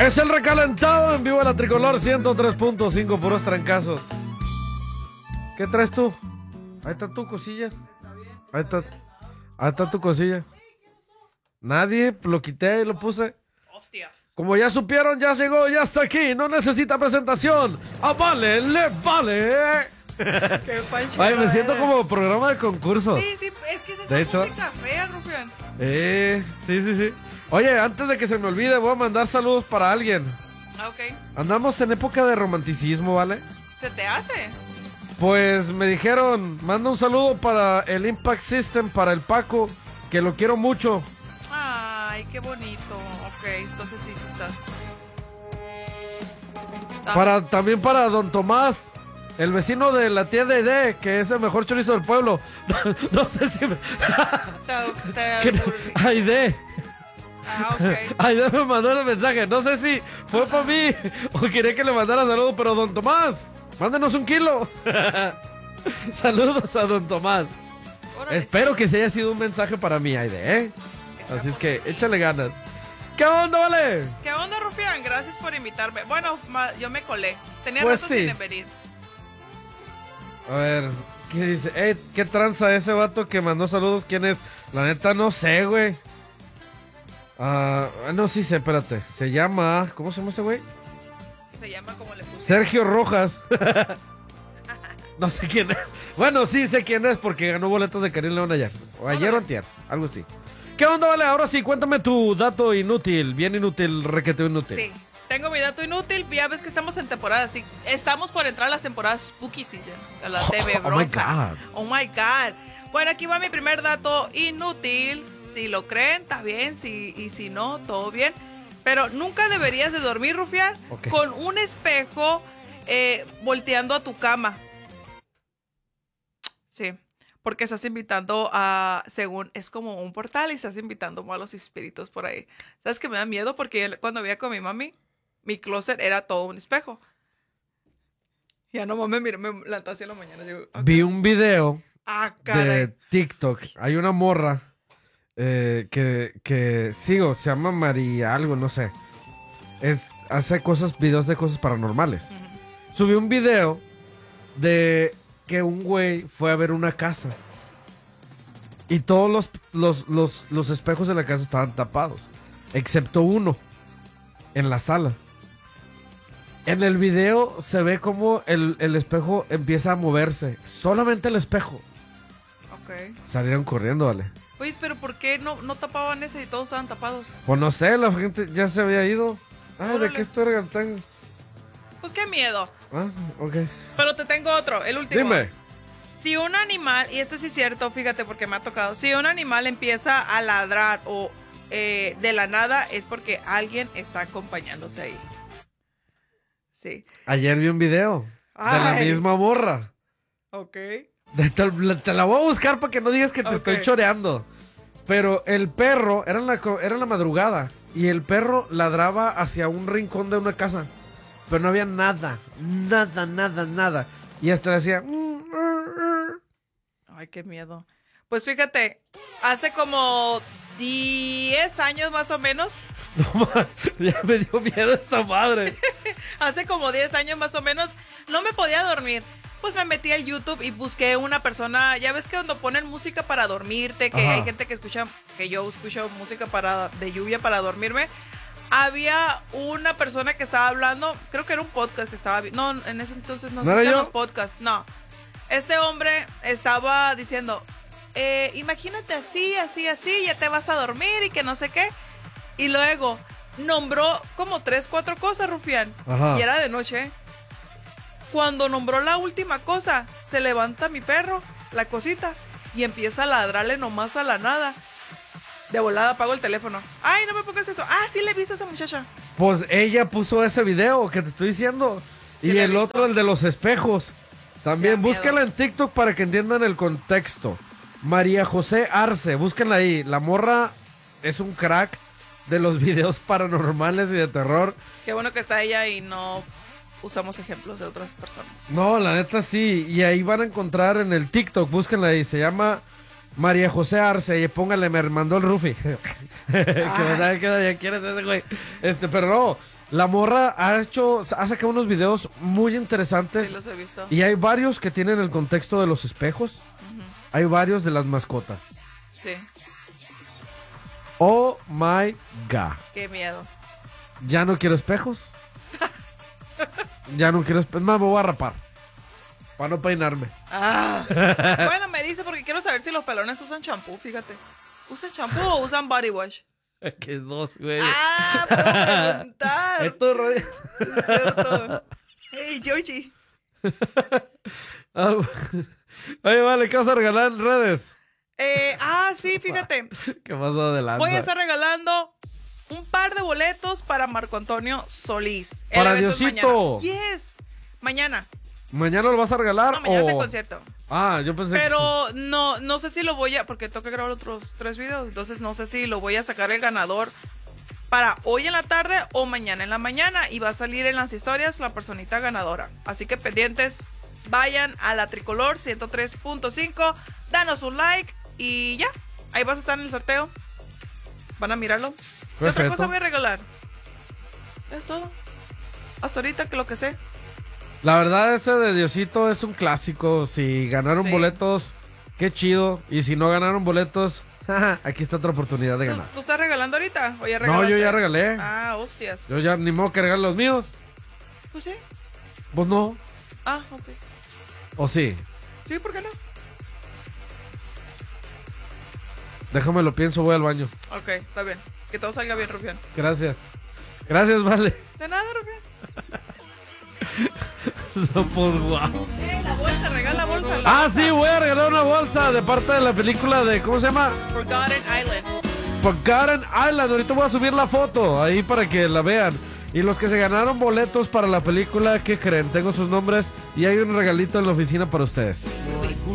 Es el recalentado en vivo de la Tricolor 103.5, puros trancazos. ¿Qué traes tú? Ahí está tu cosilla. Ahí está tu cosilla. Nadie, lo quité y lo puse. Hostias. Como ya supieron, ya llegó, ya está aquí. No necesita presentación. ¡A vale, le vale! Qué pancho. Ay, me siento como programa de concurso. Sí, es que es De esa hecho. música fea, Rufián. Sí. Oye, antes de que se me olvide, voy a mandar saludos para alguien. Ah, ok. Andamos en época de romanticismo, ¿vale? ¿Se te hace? Pues me dijeron, manda un saludo para el Impact System, para el Paco, que lo quiero mucho. Ay, qué bonito. Ok, entonces sí estás. También para Don Tomás, el vecino de la tía Dede, que es el mejor chorizo del pueblo. No sé si me... Aide. Ah, ok. Aide me mandó el mensaje. No sé si fue para mí o quería que le mandara saludos, pero Don Tomás, mándenos 1 kilo. Saludos a Don Tomás. Órale, Espero sí. que se haya sido un mensaje para mí, Aide, ¿eh? Así es que échale ganas. ¿Qué onda, vale? ¿Qué onda, Rufián? Gracias por invitarme. Bueno, yo me colé. Tenía Pues rato sí. sin venir. A ver, ¿qué dice? ¿Qué tranza ese vato que mandó saludos? ¿Quién es? La neta no sé, güey. No, sí sé, espérate. Se llama... ¿Cómo se llama ese güey? Se llama como le puse. Sergio Rojas. No sé quién es. Bueno, sí sé quién es porque ganó boletos de Karim León ayer. O ayer o antier, algo así. ¿Qué onda, vale? Ahora sí, cuéntame tu dato inútil. Bien inútil, requete inútil. Sí. Tengo mi dato inútil. Ya ves que estamos en temporada. Sí, estamos por entrar a las temporadas Spooky Season. A la TV Oh my bronza. God. Oh my God. Bueno, aquí va mi primer dato inútil. Si lo creen, está bien. Y si no, todo bien. Pero nunca deberías de dormir, Rufián, Ok. con un espejo volteando a tu cama. Sí. Porque estás invitando a, según, es como un portal y estás invitando malos espíritus por ahí. ¿Sabes que me da miedo? Porque yo, cuando vivía con mi mami, mi closet era todo un espejo. Ya no mames, mira, me levanté así en la mañana. Digo, Vi un video ah, de caray. TikTok. Hay una morra que sigo, se llama María algo, no sé. Hace videos de cosas paranormales. Ujú. Subió un video de que un güey fue a ver una casa y todos los espejos de la casa estaban tapados, excepto uno en la sala. En el video se ve como el espejo empieza a moverse, solamente el espejo. Ok. Salieron corriendo, vale. Oye, pero ¿por qué no tapaban ese y todos estaban tapados? Pues no sé, la gente ya se había ido. Ay, ¿de Órale. qué estoy tan? Pues qué miedo. Ah, ok. Pero te tengo otro, el último. Dime. Si un animal, y esto sí es cierto, fíjate porque me ha tocado, si un animal empieza a ladrar o de la nada es porque alguien está acompañándote ahí. Sí. Ayer vi un video de la Ay. misma morra. Ok. Te la voy a buscar para que no digas que te Ok. estoy choreando. Pero el perro, era en la madrugada, y el perro ladraba hacia un rincón de una casa. Pero no había nada. Y hasta le hacía... Ay, qué miedo. Pues fíjate, hace como 10 años más o menos, No, ya me dio miedo esta madre. hace como 10 años más o menos, no me podía dormir. Pues me metí al YouTube y busqué una persona, ya ves que cuando ponen música para dormirte, que Ajá. hay gente que escucha, que yo escucho música de lluvia para dormirme. Había una persona que estaba hablando, creo que era un podcast que estaba, no, en ese entonces no ¿No era existían yo? los podcasts, no. Este hombre estaba diciendo, imagínate así, ya te vas a dormir y que no sé qué. Y luego nombró como 3, 4 cosas, Rufián. Ajá. Y era de noche. Cuando nombró la última cosa, se levanta mi perro, la cosita, y empieza a ladrarle nomás a la nada. De volada apago el teléfono. Ay, no me pongas eso. Ah, sí le he visto a esa muchacha. Pues ella puso ese video que te estoy diciendo. Sí, Y lo he el visto. otro, el de los espejos. También, Da miedo. búsquenla en TikTok para que entiendan el contexto. María José Arce, búsquenla ahí. La morra es un crack de los videos paranormales y de terror. Qué bueno que está ella y no usamos ejemplos de otras personas. No, la neta sí. Y ahí van a encontrar en el TikTok, búsquenla ahí. Se llama María José Arce. Y póngale, me mandó el Rufi. Que me sabe que ya quieres ese güey. Pero no. La morra ha sacado unos videos muy interesantes. Sí, los he visto. Y hay varios que tienen el contexto de los espejos. Hay varios de las mascotas. Sí. Oh my God. Qué miedo. Ya no quiero espejos. Ya no quiero espejos. Más me voy a rapar. Para no peinarme. Bueno, me dice porque quiero saber si los pelones usan champú, fíjate. ¿Usan champú o usan body wash? Que dos, güey. Puedo preguntar. Esto es Es cierto. Hey, Georgie. Oye, vale, ¿qué vas a regalar en redes? Sí, fíjate. ¿Qué pasó de lanza? Voy a estar regalando un par de boletos para Marco Antonio Solís. Para evento es Diosito. mañana. Yes. Mañana. ¿Mañana lo vas a regalar? No, mañana es el o... concierto. Yo pensé Pero no sé si lo voy a... Porque tengo que grabar otros 3 videos. Entonces no sé si lo voy a sacar el ganador para hoy en la tarde o mañana en la mañana. Y va a salir en las historias la personita ganadora. Así que pendientes, vayan a la Tricolor 103.5. Danos un like y ya. Ahí vas a estar en el sorteo. Van a mirarlo. ¿Qué otra cosa voy a regalar? Es todo. Hasta ahorita que lo que sé. La verdad, ese de Diosito es un clásico. Si ganaron boletos, qué chido. Y si no ganaron boletos, aquí está otra oportunidad de ganar. ¿Tú estás regalando ahorita? ¿O ya No, regalaste? yo ya regalé. Hostias. Yo ya ni modo que regalar los míos. Pues sí. Pues no. Ok. ¿O sí? Sí, ¿por qué no? Déjame lo pienso, voy al baño. Ok, está bien. Que todo salga bien, Rufián. Gracias. Gracias, vale. De nada, Rufián. No, pues, guau. La bolsa, regala bolsa. Sí, voy a regalar una bolsa de parte de la película de, ¿cómo se llama? Forgotten Island. Forgotten Island. Ahorita voy a subir la foto ahí para que la vean. Y los que se ganaron boletos para la película, ¿qué creen? Tengo sus nombres y hay un regalito en la oficina para ustedes. Uy.